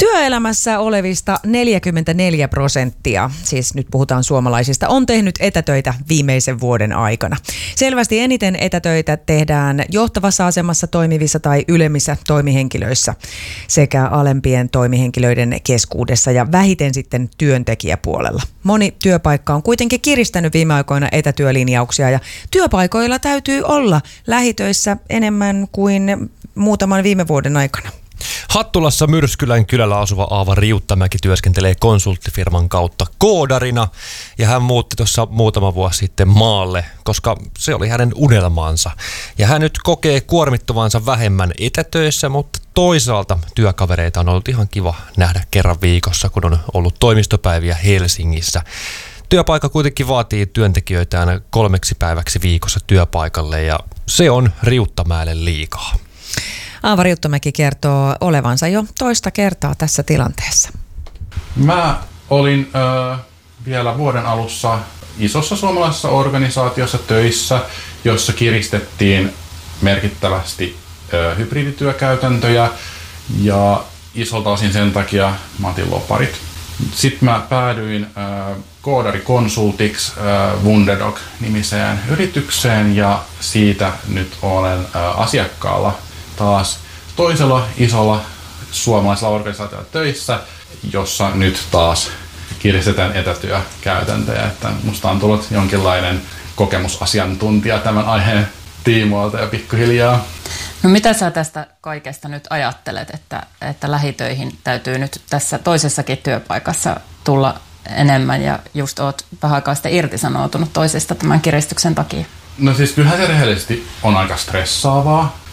Työelämässä olevista 44%, siis nyt puhutaan suomalaisista, on tehnyt etätöitä viimeisen vuoden aikana. Selvästi eniten etätöitä tehdään johtavassa asemassa toimivissa tai ylemmissä toimihenkilöissä sekä alempien toimihenkilöiden keskuudessa ja vähiten sitten työntekijäpuolella. Moni työpaikka on kuitenkin kiristänyt viime aikoina etätyölinjauksia ja työpaikoilla täytyy olla lähitöissä enemmän kuin muutaman viime vuoden aikana. Hattulassa Myrskylän kylällä asuva Aava Riuttamäki työskentelee konsulttifirman kautta koodarina ja hän muutti tuossa muutama vuosi sitten maalle, koska se oli hänen unelmansa. Ja hän nyt kokee kuormittuvansa vähemmän etätöissä, mutta toisaalta työkavereita on ollut ihan kiva nähdä kerran viikossa, kun on ollut toimistopäiviä Helsingissä. Työpaikka kuitenkin vaatii työntekijöitään 3 päiväksi viikossa työpaikalle ja se on Riuttamäelle liikaa. Aava Riuttamäki kertoo olevansa jo toista kertaa tässä tilanteessa. Mä olin vielä vuoden alussa isossa suomalaisessa organisaatiossa töissä, jossa kiristettiin merkittävästi hybridityökäytäntöjä ja isolta osin sen takia mä otin loparit. Sitten mä päädyin koodarikonsultiksi Wunderdog-nimiseen yritykseen ja siitä nyt olen asiakkaalla taas toisella isolla suomalaisella organisaatiolla töissä, jossa nyt taas kiristetään etätyökäytäntöjä. Että musta on tullut jonkinlainen kokemusasiantuntija tämän aiheen tiimoilta ja pikkuhiljaa. No mitä sä tästä kaikesta nyt ajattelet, että lähitöihin täytyy nyt tässä toisessakin työpaikassa tulla enemmän ja just oot vähän aikaa sitten irtisanoutunut toisesta tämän kiristyksen takia? No siis kyllähän se rehellisesti on aika stressaavaa.